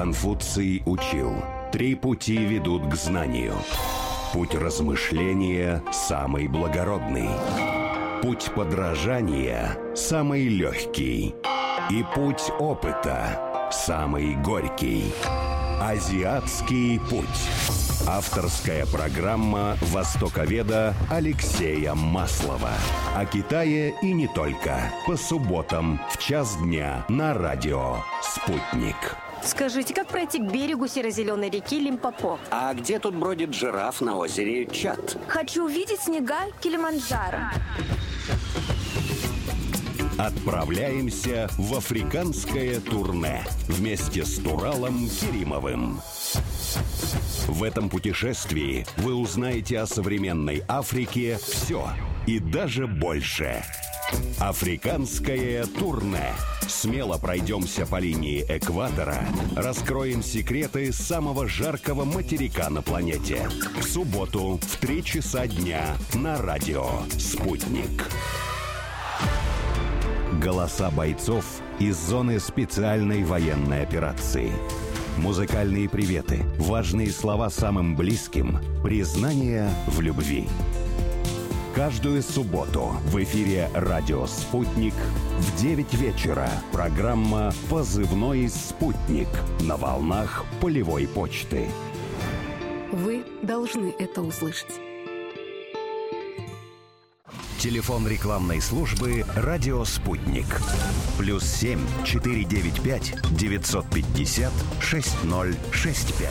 Конфуций учил: 3 пути ведут к знанию. Путь размышления самый благородный, путь подражания самый легкий, и путь опыта самый горький. Азиатский путь. Авторская программа востоковеда Алексея Маслова. О Китае и не только. По субботам в 1:00 дня на радио «Спутник». Скажите, как пройти к берегу серо-зеленой реки Лимпопо? А где тут бродит жираф на озере Чад? Хочу увидеть снега Килиманджаро. Отправляемся в африканское турне вместе с Туралом Керимовым. В этом путешествии вы узнаете о современной Африке все и даже больше. Африканское турне. Смело пройдемся по линии экватора, раскроем секреты самого жаркого материка на планете. В субботу в 3 часа дня на радио «Спутник». Голоса бойцов из зоны специальной военной операции. Музыкальные приветы, важные слова самым близким, признание в любви. Каждую субботу в эфире «Радио Спутник» в 9 вечера программа «Позывной Спутник» на волнах полевой почты. Вы должны это услышать. Телефон рекламной службы «Радио Спутник». +7 495 950 6065.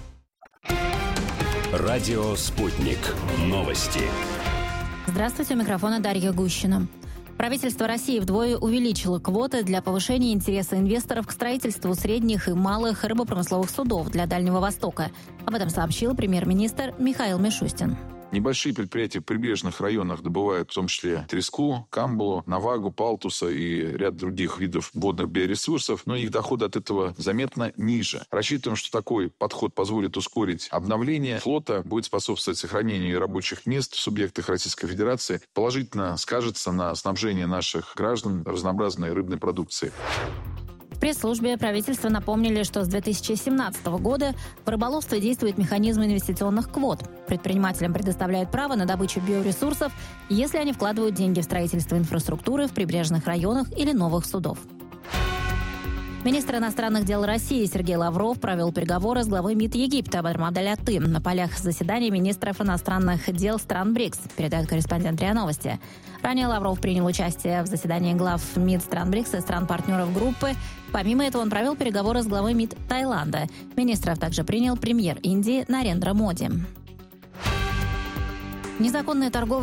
Радио Спутник. Новости. Здравствуйте, у микрофона Дарья Гущина. Правительство России вдвое увеличило квоты для повышения интереса инвесторов к строительству средних и малых рыбопромысловых судов для Дальнего Востока. Об этом сообщил премьер-министр Михаил Мишустин. Небольшие предприятия в прибрежных районах добывают в том числе треску, камбалу, навагу, палтуса и ряд других видов водных биоресурсов, но их доходы от этого заметно ниже. Рассчитываем, что такой подход позволит ускорить обновление флота, будет способствовать сохранению рабочих мест в субъектах Российской Федерации, положительно скажется на снабжении наших граждан разнообразной рыбной продукцией. В пресс-службе правительства напомнили, что с 2017 года в рыболовстве действует механизм инвестиционных квот. Предпринимателям предоставляют право на добычу биоресурсов, если они вкладывают деньги в строительство инфраструктуры в прибрежных районах или новых судов. Министр иностранных дел России Сергей Лавров провел переговоры с главой МИД Египта Бадрам Абдель-Аты на полях заседаний министров иностранных дел стран БРИКС, передает корреспондент РИА Новости. Ранее Лавров принял участие в заседании глав МИД стран БРИКС и стран-партнеров группы. Помимо этого он провел переговоры с главой МИД Таиланда. Министров также принял премьер Индии Нарендра Моди. Незаконная торговля